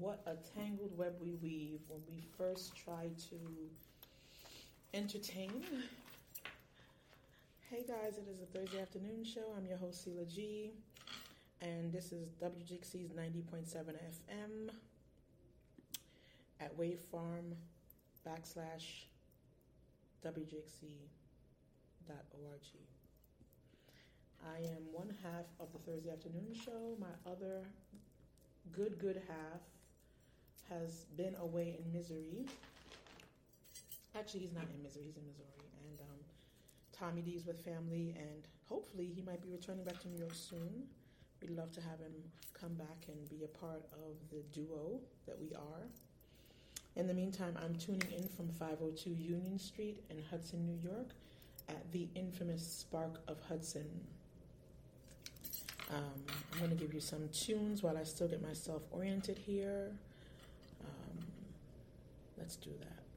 what a tangled web we weave when we first try to entertain. Hey guys, it is a Thursday afternoon show. I'm your host, Sela G, and this is WGXC's 90.7 FM at wavefarm.WGXC.org. I am one half of the Thursday afternoon show. My other good half has been away in misery. Actually, he's not in misery, he's in Missouri. And Tommy D's with family, and hopefully he might be returning back to New York soon. We'd love to have him come back and be a part of the duo that we are. In the meantime, I'm tuning in from 502 Union Street in Hudson, New York, at the infamous Spark of Hudson. I'm going to give you some tunes while I still get myself oriented here. Let's do that.